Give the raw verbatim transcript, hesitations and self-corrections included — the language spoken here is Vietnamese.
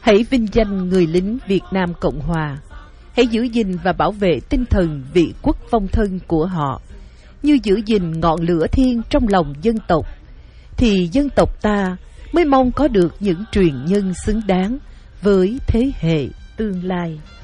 Hãy vinh danh người lính Việt Nam Cộng Hòa. Hãy giữ gìn và bảo vệ tinh thần vị quốc vong thân của họ, như giữ gìn ngọn lửa thiêng trong lòng dân tộc, thì dân tộc ta mới mong có được những truyền nhân xứng đáng với thế hệ tương lai.